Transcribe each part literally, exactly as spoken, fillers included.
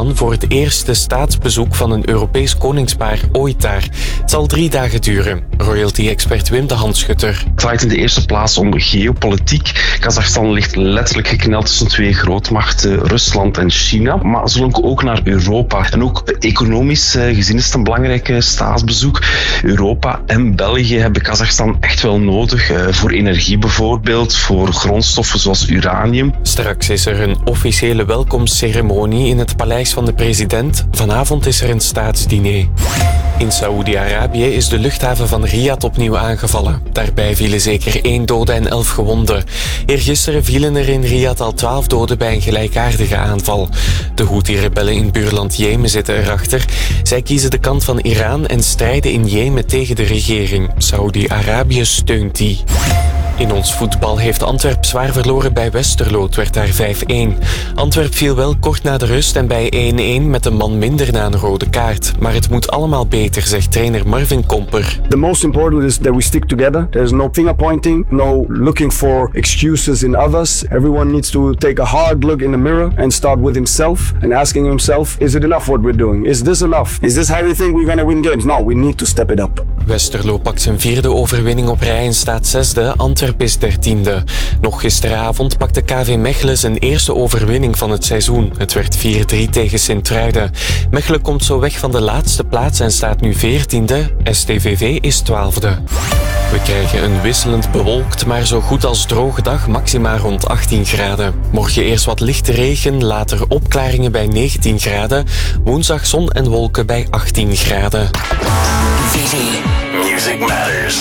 Iran voor het eerste staatsbezoek van een Europees koningspaar ooit daar. Het zal drie dagen duren. Royalty-expert Wim de Handschutter. Het draait in de eerste plaats om geopolitiek. Kazachstan ligt letterlijk gekneld tussen twee grootmachten, Rusland en China. Maar ze lonken ook naar Europa. En ook economisch gezien is het een belangrijke staatsbezoek. Europa en België hebben Kazachstan echt wel nodig. Voor energie bijvoorbeeld, voor grondstoffen zoals uranium. Straks is er een officiële welkomstceremonie in het paleis van de president. Vanavond is er een staatsdiner. In Saoedi-Arabië is de luchthaven van Riyadh opnieuw aangevallen. Daarbij vielen zeker één dode en elf gewonden. Eergisteren vielen er in Riyadh al twaalf doden bij een gelijkaardige aanval. De Houthi-rebellen in buurland Jemen zitten erachter. Zij kiezen de kant van Iran en strijden in Jemen tegen de regering. Saoedi-Arabië steunt die. In ons voetbal heeft Antwerp zwaar verloren bij Westerlo. Het werd daar vijf-één. Antwerp viel wel kort na de rust en bij één-één met een man minder na een rode kaart. Maar het moet allemaal beter, zegt trainer Marvin Komper. The most important is that we stick together. There's no finger pointing, no looking for excuses in others. Everyone needs to take a hard look in the mirror and start with himself and asking himself, is it enough what we're doing? Is this enough? Is this how we think we're going to win games? No, we need to step it up. Westerlo pakt zijn vierde overwinning op rij en staat zesde. Antwerp is dertiende. Nog gisteravond pakte K V Mechelen zijn eerste overwinning van het seizoen. Het werd vier-drie tegen Sint-Truiden. Mechelen komt zo weg van de laatste plaats en staat nu veertiende. S T V V is twaalfde. We krijgen een wisselend bewolkt, maar zo goed als droge dag, maxima rond achttien graden. Morgen eerst wat lichte regen, later opklaringen bij negentien graden. Woensdag zon en wolken bij achttien graden. Visie. Music Matters.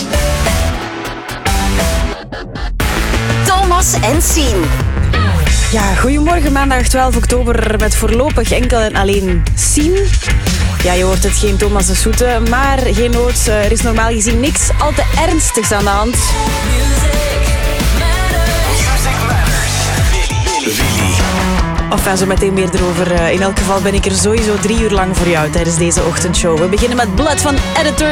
Thomas en Sien. Ja, goedemorgen, maandag twaalf oktober met voorlopig enkel en alleen Sien. Ja, je hoort het, geen Thomas de Soete, maar geen nood. Er is normaal gezien niks al te ernstigs aan de hand. Enfin, zo meteen meer erover. In elk geval ben ik er sowieso drie uur lang voor jou tijdens deze ochtendshow. We beginnen met Blood van Editors.